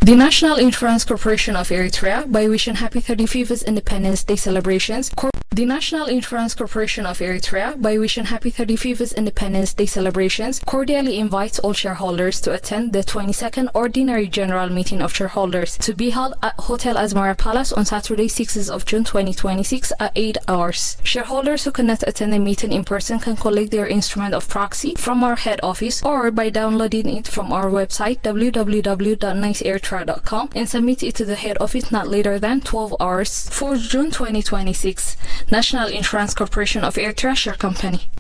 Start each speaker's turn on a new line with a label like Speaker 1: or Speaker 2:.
Speaker 1: The National Insurance Corporation of Eritrea, by wishing happy 35th Independence Day celebrations. The National Insurance Corporation of Eritrea, by wishing happy 35th Independence Day celebrations, cordially invites all shareholders to attend the 22nd Ordinary General Meeting of Shareholders to be held at Hotel Asmara Palace on Saturday, 6th of June 2026 at 8 hours. Shareholders who cannot attend the meeting in person can collect their instrument of proxy from our head office or by downloading it from our website www.niceeritrea.com and submit it to the head office not later than 12 hours for June 2026. National Insurance Corporation of Eritrea Share Company.